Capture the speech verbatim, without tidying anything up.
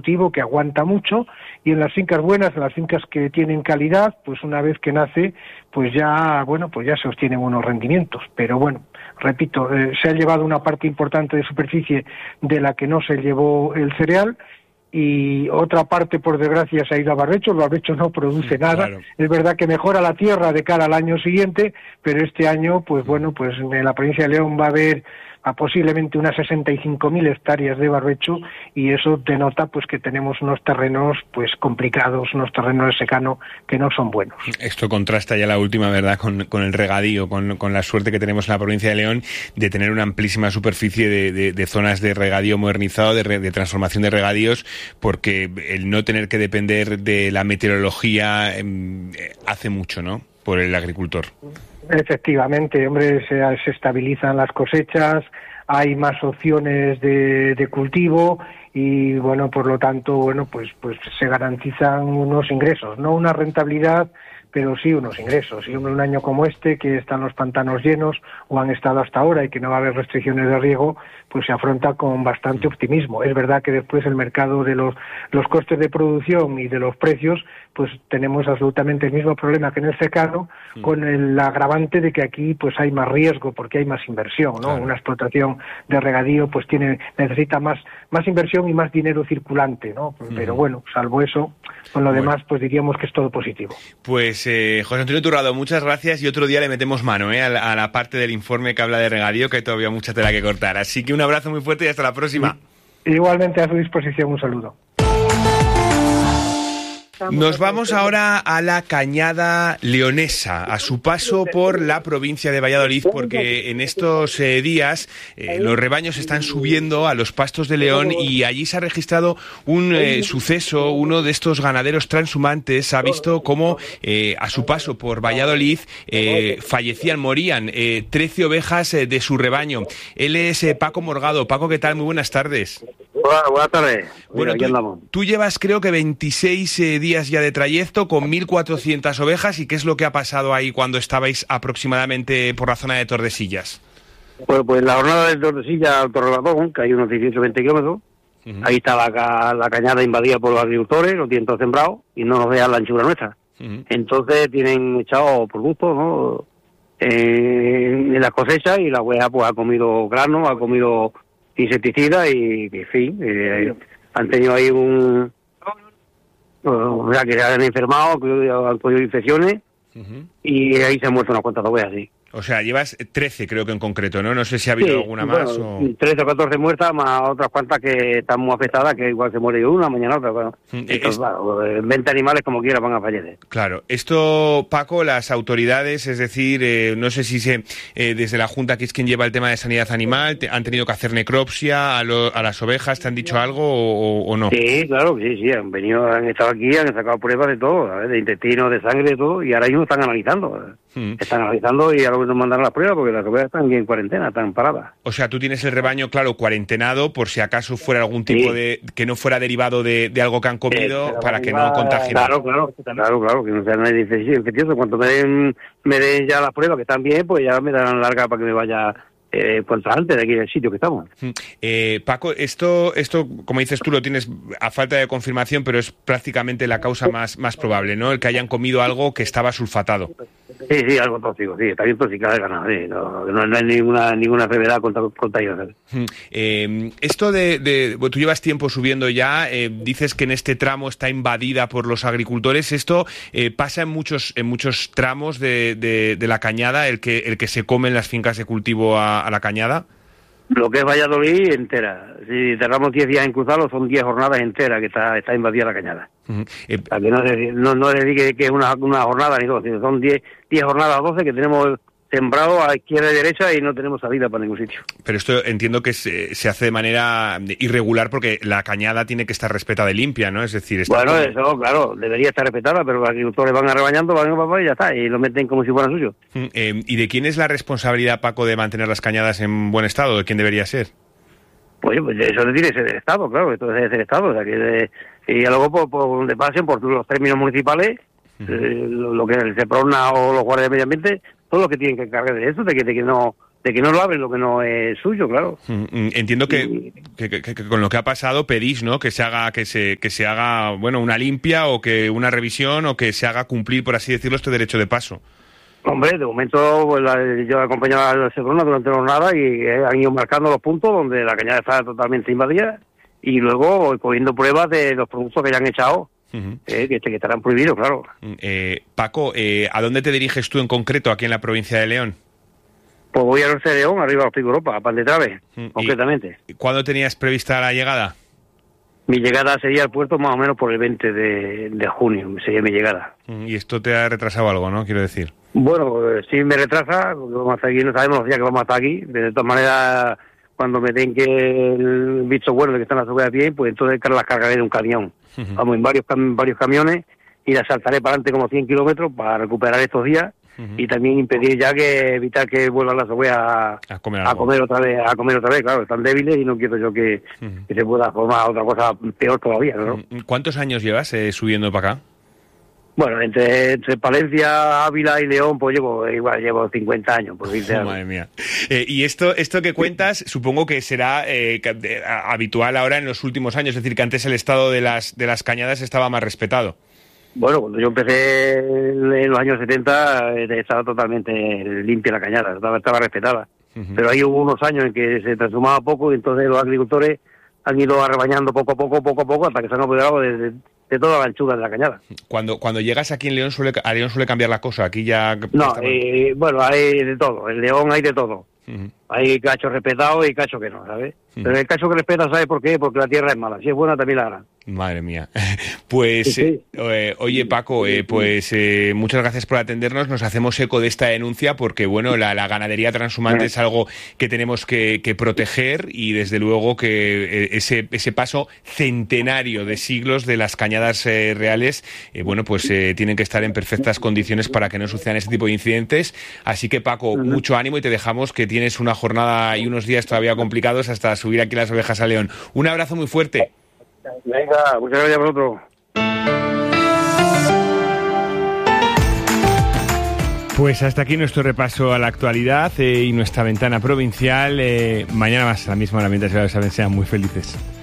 cultivo que aguanta mucho, y en las fincas buenas, en las fincas que tienen calidad, pues una vez que nace, pues ya, bueno, pues ya se obtienen unos rendimientos. Pero bueno, repito, eh, se ha llevado una parte importante de superficie de la que no se llevó el cereal, y otra parte, por desgracia, se ha ido a barbecho. El barbecho no produce nada. Claro. Es verdad que mejora la tierra de cara al año siguiente, pero este año, pues bueno, pues en la provincia de León va a haber a posiblemente unas sesenta y cinco mil hectáreas de barbecho, y eso denota pues que tenemos unos terrenos pues complicados, unos terrenos de secano que no son buenos. Esto contrasta ya la última, ¿verdad?, con, con el regadío, con, con la suerte que tenemos en la provincia de León de tener una amplísima superficie de, de, de zonas de regadío modernizado, de, re, de transformación de regadíos, porque el no tener que depender de la meteorología eh, hace mucho, ¿no?, por el agricultor. Efectivamente, hombre, se, se estabilizan las cosechas, hay más opciones de, de cultivo, y bueno, por lo tanto, bueno, pues pues se garantizan unos ingresos, no una rentabilidad, pero sí unos ingresos. Y hombre, un año como este, que están los pantanos llenos, o han estado hasta ahora, y que no va a haber restricciones de riego, pues se afronta con bastante optimismo. Es verdad que después el mercado de los, los costes de producción y de los precios, pues tenemos absolutamente el mismo problema que en el secano, sí, con el agravante de que aquí pues hay más riesgo porque hay más inversión, ¿no? Claro. Una explotación de regadío pues tiene necesita más más inversión y más dinero circulante, ¿no? Uh-huh. Pero bueno, salvo eso, con lo bueno. demás pues diríamos que es todo positivo. Pues eh, José Antonio Turrado, muchas gracias, y otro día le metemos mano ¿eh? a, la, a la parte del informe que habla de regadío, que hay todavía mucha tela que cortar. Así que un abrazo muy fuerte y hasta la próxima. Sí. Igualmente, a su disposición, un saludo. Nos vamos ahora a la Cañada leonesa, a su paso por la provincia de Valladolid, porque en estos eh, días eh, los rebaños están subiendo a los pastos de León, y allí se ha registrado un eh, suceso. Uno de estos ganaderos transhumantes ha visto cómo eh, a su paso por Valladolid eh, fallecían, morían eh, trece ovejas eh, de su rebaño. Él es eh, Paco Morgado. Paco, ¿qué tal? Muy buenas tardes. Hola, buenas tardes. Bueno, Mira, tú, tú llevas creo que veintiséis eh, días ya de trayecto con mil cuatrocientas ovejas. ¿Y qué es lo que ha pasado ahí cuando estabais aproximadamente por la zona de Tordesillas? Bueno, pues la jornada de Tordesillas al Torreladón, que hay unos dieciocho veinte kilómetros, uh-huh. ahí está la, la cañada invadida por los agricultores, los tienen todos sembrados y no nos dejan la anchura nuestra. Uh-huh. Entonces tienen echado por gusto, ¿no?, en, en las cosechas, y la oveja pues ha comido grano, ha comido insecticidas, y en fin, eh, han tenido ahí un... o sea, que se han enfermado, que han cogido infecciones, uh-huh. y ahí se han muerto unas cuantas ovejas, sí. O sea, llevas trece creo que en concreto, ¿no? No sé si ha habido sí, alguna bueno, más o... trece o catorce muertas, más otras cuantas que están muy afectadas, que igual se muere una, mañana otra. Bueno, mm, esto, es... claro, veinte animales como quiera van a fallecer. Claro. Esto, Paco, las autoridades, es decir, eh, no sé si se eh, desde la Junta, que es quien lleva el tema de sanidad animal, te, han tenido que hacer necropsia a, lo, a las ovejas, ¿te han dicho algo o, o no? Sí, claro, sí, sí, han venido, han estado aquí, han sacado pruebas de todo, ¿sabes? De intestino, de sangre, de todo, y ahora ellos están analizando. Mm. Están analizando, y ahora nos mandarán las pruebas, porque las ovejas están en cuarentena, están paradas. O sea, tú tienes el rebaño, claro, cuarentenado, por si acaso fuera algún tipo sí. de... que no fuera derivado de, de algo que han comido, eh, para que no contagien. Claro, claro, claro, claro, que no sea nadie infeccioso. Cuando me den, me den ya las pruebas que están bien, pues ya me darán larga para que me vaya... Eh, pues antes de aquí del sitio que estamos. Eh, Paco, esto, esto, como dices tú, lo tienes a falta de confirmación, pero es prácticamente la causa más, más probable, ¿no? El que hayan comido algo que estaba sulfatado. Sí, sí, algo tóxico, sí, está bien intoxicado el ganado, sí, no, no, no hay ninguna ninguna enfermedad contagiosa. Eh, esto de, de, bueno, tú llevas tiempo subiendo ya, eh, dices que en este tramo está invadida por los agricultores. Esto eh, pasa en muchos en muchos tramos de, de, de la cañada, el que el que se come en las fincas de cultivo a, a la cañada. Lo que es Valladolid entera. Si tardamos diez días en cruzarlo, son diez jornadas enteras que está está invadida la cañada. Uh-huh. Eh, Para que no se no, no se diga que es una, una jornada ni dos, sino son diez jornadas, doce que tenemos sembrado a izquierda y derecha, y no tenemos salida para ningún sitio. Pero esto entiendo que se, se hace de manera irregular, porque la cañada tiene que estar respetada y limpia, ¿no? Es decir... Bueno, como... eso, claro, debería estar respetada, pero los agricultores van rebañando, van a y ya está, y lo meten como si fuera suyo. Eh, ¿Y de quién es la responsabilidad, Paco, de mantener las cañadas en buen estado? ¿De quién debería ser? Pues, pues eso no tiene que ser del Estado, claro, esto debe ser del Estado, o sea, que de, y luego por, por donde pasen, por los términos municipales, uh-huh. eh, lo, lo que es el Seprona o los guardias de medio ambiente, todos los que tienen que encargar de eso, de que, de que no de que no lo abren lo que no es suyo, claro. Entiendo que, y, que, que, que con lo que ha pasado pedís, ¿no? Que se haga, que se, que se haga, bueno, una limpia o que una revisión o que se haga cumplir, por así decirlo, este derecho de paso. Hombre, de momento pues, la, yo he acompañado a Seprona durante la jornada y eh, han ido marcando los puntos donde la cañada está totalmente invadida y luego cogiendo pruebas de los productos que ya han echado. Uh-huh. eh, que, que estarán prohibidos, claro. Eh, Paco, eh, ¿a dónde te diriges tú en concreto aquí en la provincia de León? Pues voy a Norte de León, arriba a los Pico Europa, a Pan de Trave, uh-huh. concretamente. ¿Y cuándo tenías prevista la llegada? Mi llegada sería al puerto más o menos por el veinte de, de junio, sería mi llegada. Uh-huh. Y esto te ha retrasado algo, ¿no? Quiero decir. Bueno, eh, sí me retrasa, porque vamos a estar aquí, no sabemos los días que vamos a estar aquí, de todas maneras, cuando me den que el bicho bueno de que están las subida de pie, pues entonces las cargaré de un camión. Uh-huh. Vamos en varios cam- varios camiones y las saltaré para adelante como cien kilómetros para recuperar estos días uh-huh. y también impedir ya que evitar que vuelvan las ovejas a, a, comer, a comer otra vez, a comer otra vez, claro, están débiles y no quiero yo que, uh-huh. que se pueda formar otra cosa peor todavía, ¿no? ¿Cuántos años llevas eh, subiendo para acá? Bueno, entre, entre Palencia, Ávila y León, pues llevo igual llevo cincuenta años, por decirte algo. Madre mía. Eh, y esto esto que cuentas, supongo que será eh, habitual ahora en los últimos años, es decir, que antes el estado de las de las cañadas estaba más respetado. Bueno, cuando yo empecé en los años setenta estaba totalmente limpia la cañada, estaba, estaba respetada. Uh-huh. Pero ahí hubo unos años en que se transformaba poco y entonces los agricultores han ido arrebañando poco a poco, poco a poco, hasta que se han apoderado de, de, de toda la anchura de la cañada. Cuando cuando llegas aquí en León, suele, a León suele cambiar la cosa, aquí ya... No, eh, bueno, hay de todo, en León hay de todo. Uh-huh. Hay cachos respetados y cachos que no, ¿sabes? Uh-huh. Pero el cacho que respeta, ¿sabes por qué? Porque la tierra es mala, si es buena también la hará. Madre mía. Pues, sí, sí. Eh, oye Paco, eh, pues eh, muchas gracias por atendernos. Nos hacemos eco de esta denuncia porque, bueno, la, la ganadería transhumante es algo que tenemos que, que proteger y, desde luego, que eh, ese ese paso centenario de siglos de las cañadas eh, reales, eh, bueno, pues eh, tienen que estar en perfectas condiciones para que no sucedan ese tipo de incidentes. Así que, Paco, uh-huh. mucho ánimo y te dejamos, que tienes una jornada y unos días todavía complicados hasta subir aquí las ovejas a León. Un abrazo muy fuerte. Venga, muchas gracias a vosotros. Pues hasta aquí nuestro repaso a la actualidad eh, y nuestra ventana provincial. Eh, mañana más a la misma hora, mientras sean muy felices.